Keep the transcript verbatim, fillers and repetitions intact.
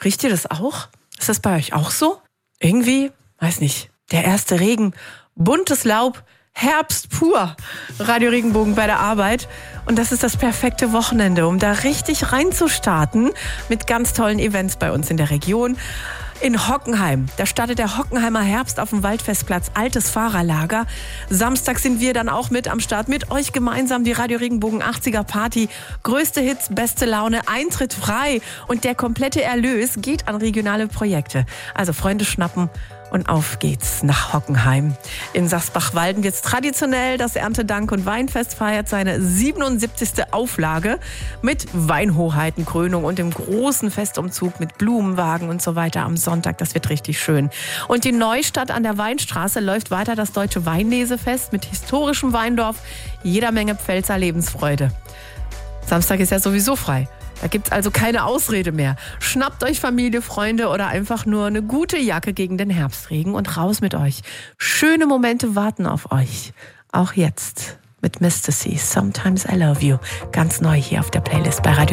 Riecht ihr das auch? Ist das bei euch auch so? Irgendwie, weiß nicht, der erste Regen, buntes Laub, Herbst pur. Radio Regenbogen bei der Arbeit. Und das ist das perfekte Wochenende, um da richtig reinzustarten mit ganz tollen Events bei uns in der Region. In Hockenheim, da startet der Hockenheimer Herbst auf dem Waldfestplatz, altes Fahrerlager. Samstag sind wir dann auch mit am Start, mit euch gemeinsam die Radio Regenbogen achtziger Party. Größte Hits, beste Laune, Eintritt frei und der komplette Erlös geht an regionale Projekte. Also Freunde schnappen und auf geht's nach Hockenheim. In Sasbach-Walden wird's traditionell. Das Erntedank- und Weinfest feiert seine siebenundsiebzigste Auflage mit Weinhoheitenkrönung und dem großen Festumzug mit Blumenwagen und so weiter am Sonntag. Das wird richtig schön. Und in Neustadt an der Weinstraße läuft weiter das Deutsche Weinlesefest mit historischem Weindorf, jeder Menge Pfälzer Lebensfreude. Samstag ist ja sowieso frei. Da gibt's also keine Ausrede mehr. Schnappt euch Familie, Freunde oder einfach nur eine gute Jacke gegen den Herbstregen und raus mit euch. Schöne Momente warten auf euch. Auch jetzt mit Mister C. Sometimes I Love You. Ganz neu hier auf der Playlist bei Radio